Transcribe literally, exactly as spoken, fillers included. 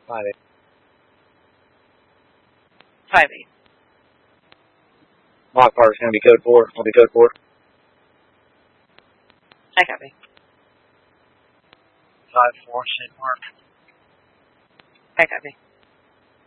Five eight. Five eight. Lock part is going to be code four. I'll be code four. I copy. Five four, shape mark. I copy.